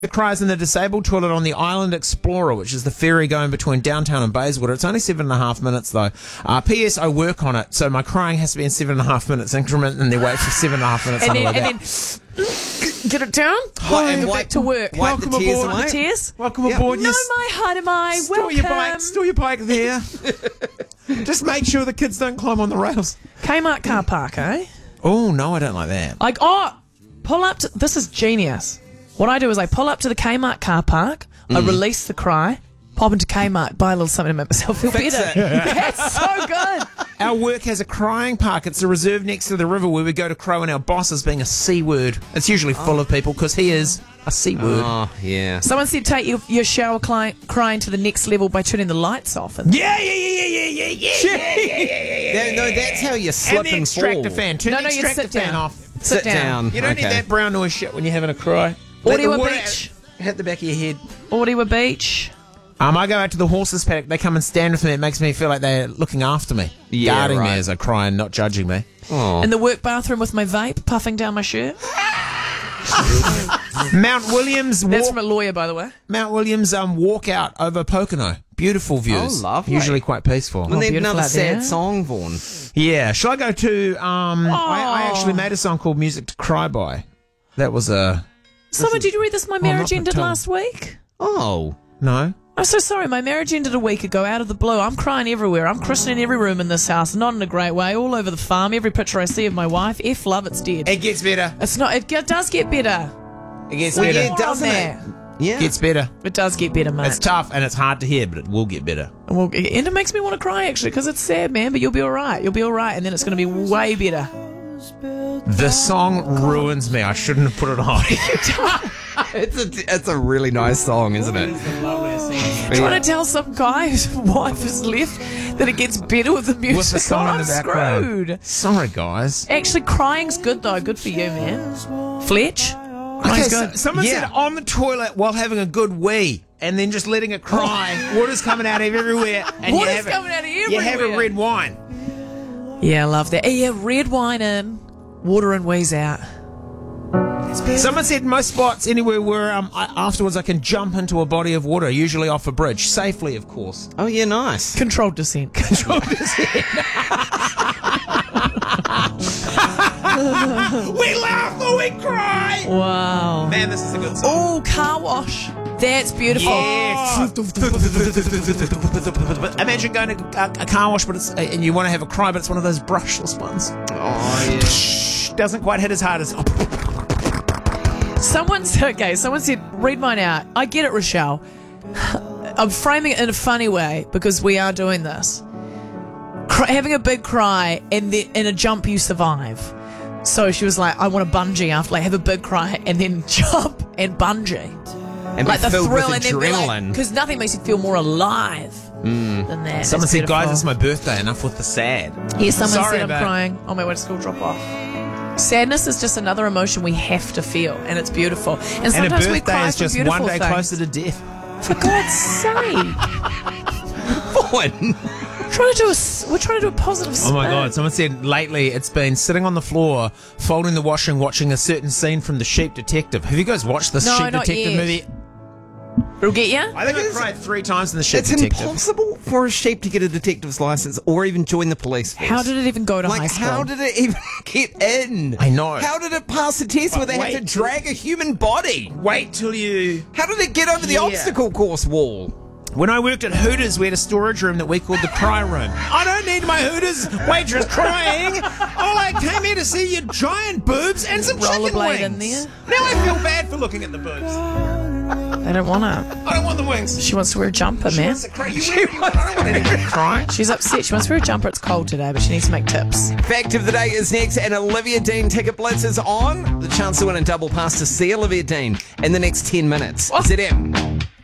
The cries in the disabled toilet on the Island Explorer, which is the ferry going between downtown and Bayswater. It's only 7.5 minutes, though. P.S. I work on it, so my crying has to be in 7.5 minutes increment, and then wait for 7.5 minutes. And then get it down. And Go back to work. Wipe the Welcome tears aboard. away. The tears. Welcome aboard. No, my heart am I. Store your bike there. Just make sure the kids don't climb on the rails. Kmart car park, eh? Oh, no, I don't like that. Pull up to... This is genius. What I do is I pull up to the Kmart car park, I release the cry, pop into Kmart, buy a little something to make myself feel Fix better. it. That's so good. Our work has a crying park. It's a reserve next to the river where we go to crow, and our boss is being a C word. It's usually full of people because he is a C word. Oh, yeah. Someone said take your shower crying to the next level by turning the lights off. And Yeah. No, that's how you slip And the and extractor fall. fan. Turn No, the you extractor sit fan down. off. Sit down. You don't need that brown noise shit when you're having a cry. Let the Audio water beach. hit the back of your head. Audio Beach. I go out to the horses paddock. They come and stand with me. It makes me feel like they're looking after me, Yeah, guarding me right. as I cry and not judging me. Oh. In the work bathroom with my vape, puffing down my shirt. Mount Williams That's from a lawyer, by the way. walk out over Pocono. Beautiful views. Oh, lovely. Usually quite peaceful. We need beautiful another out sad there. song, Vaughan. Yeah. Shall I go to? I actually made a song called "Music to Cry By." That was a Did you read this? My marriage not ended tell. last week. Oh. no. I'm so sorry. My marriage ended a week ago out of the blue. I'm crying everywhere. I'm christening every room in this house. Not in a great way. All over the farm. Every picture I see of my wife. F love, it's dead. It gets better. It's not. It does get better. It gets Well, better. yeah, More doesn't on it? there. Yeah. Gets better. It does get better, mate. It's tough and it's hard to hear, but it will get better. And it makes me want to cry, actually, because it's sad, man. But you'll be all right. You'll be all right, and then it's going to be way better. The song ruins me. I shouldn't have put it on. It's a really nice song, isn't it? Trying to tell some guy whose wife has left that it gets better with the music. With the song in I'm the background. screwed. Sorry, guys. Actually, crying's good, though. Good for you, man. Fletch? Okay, Crying's good. someone Yeah. said on the toilet while having a good wee and then just letting it cry. Water's coming out of everywhere. And Water's coming out of You have a everywhere. red wine. Yeah, I love that. Yeah, red wine in, water and wheeze out. Someone said most spots anywhere where afterwards I can jump into a body of water, usually off a bridge, safely, of course. Oh, yeah, nice. Controlled descent. We laugh or we cry. Wow. Man, this is a good song. Oh, car wash. That's beautiful. Yes. Imagine going to a car wash, but it's and you want to have a cry, but it's one of those brushless ones. Oh, yeah. Doesn't quite hit as hard as. Someone said, read mine out. I get it, Rochelle. I'm framing it in a funny way because we are doing this. Having a big cry and then in a jump you survive. So she was like, I want to bungee after, have a big cry and then jump and bungee. And Like be the filled thrill with and then be like, adrenaline. because nothing makes you feel more alive than that. Someone That's said, guys, beautiful. it's my birthday. Enough with the sad. Yeah, someone Sorry said I'm about- crying on my way to school drop off. Sadness is just another emotion we have to feel, and it's beautiful. And And a sometimes we birthday cry is for just beautiful one day things. closer to death. For God's sake, Vaughan. we're trying to do a positive spin. Oh my God! Someone said lately it's been sitting on the floor, folding the washing, watching a certain scene from The Sheep Detective. Have you guys watched this No, Sheep not Detective yet. movie? It'll get you. I think I cried 3 times in The Sheep It's Detective. impossible for a sheep to get a detective's license or even join the police force. How did it even go to high Like, school? how did it even get in? I know. How did it pass the test where they wait had to till- drag a human body? Wait till you. How did it get over the Yeah. obstacle course wall? When I worked at Hooters, we had a storage room that we called the cry room. I don't need my Hooters waitress crying. All I came here to see your giant boobs and some chicken Rollerblade wings. in there. Now I feel bad for looking at the boobs. They don't want her. I don't want the wings. She wants to wear a jumper, man. Wants to cry. You wear what you want. I don't want anyone to cry. She's upset. She wants to wear a jumper. It's cold today, but she needs to make tips. Fact of the day is next, and Olivia Dean Ticket Blitz is on. The chance to win a double pass to see Olivia Dean in the next 10 minutes. ZM.